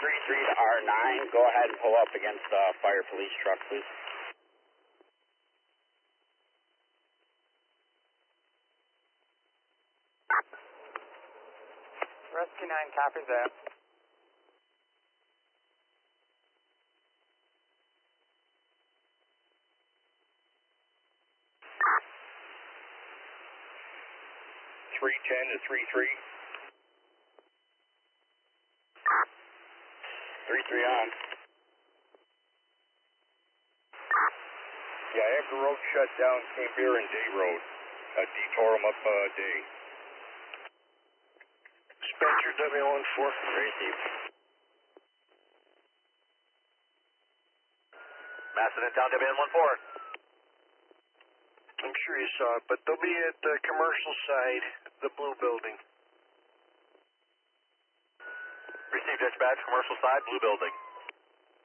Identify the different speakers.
Speaker 1: 33 to R9. Go ahead and pull up against the fire police truck, please.
Speaker 2: Rescue 9 copies that.
Speaker 3: Three 10 to 3-3.
Speaker 1: 3-3 on.
Speaker 3: Yeah, after road shut down, came here in Day Road. Detour them up Day.
Speaker 1: Dispatcher W14. Receive.
Speaker 4: Macedon down WN14.
Speaker 1: I'm sure you saw it, but they'll be at the commercial side, the blue building.
Speaker 4: Receive dispatch, commercial side, blue building.